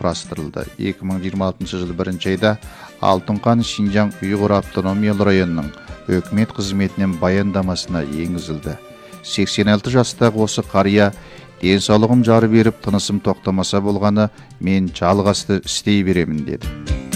құрастырылды. 2026 жылы 1 айда Алтынқан Шинжаң Уйғур автономиялы районының өкімет қызметінен баяндамасына енгізілді. 86 жастағы осы қария денсаулығым жары беріп тынысым тоқтамаса болғаны, мен жалғасты істей беремін деді.